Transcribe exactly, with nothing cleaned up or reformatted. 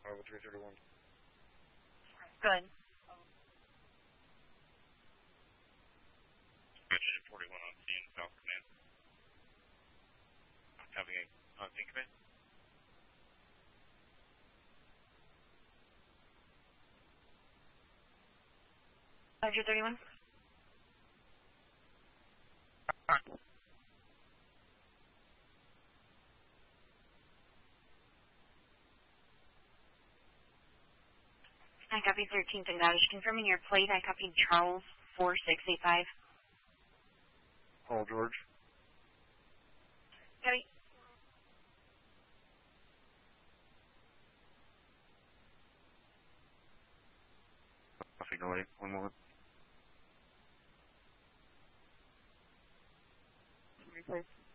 Bravo three thirty-one. Good. Mission forty-one on scene, South Command. Having a on scene command. Roger thirty-one. I copied thirteenth acknowledged. Confirming your plate, I copied Charles four six eight five. Paul George. Copy. Signal eight, one moment. Replace.